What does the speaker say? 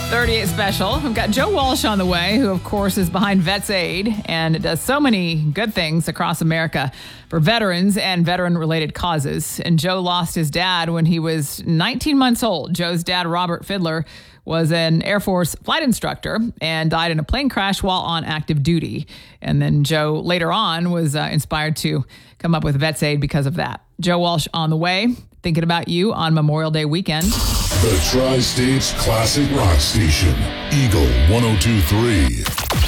38 special. We've got Joe Walsh on the way, who, of course, is behind Vets Aid and does so many good things across America for veterans and veteran-related causes. And Joe lost his dad when he was 19 months old. Joe's dad, Robert Fiddler, was an Air Force flight instructor and died in a plane crash while on active duty. And then Joe, later on, was inspired to come up with Vets Aid because of that. Joe Walsh on the way, thinking about you on Memorial Day weekend. The Tri-States Classic Rock Station, Eagle 102.3.